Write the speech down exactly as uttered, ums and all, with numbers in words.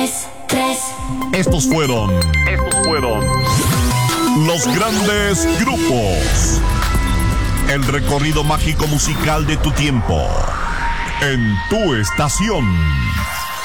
tres, tres. Estos fueron. Estos fueron. Los grandes grupos. El recorrido mágico musical de tu tiempo. En tu estación.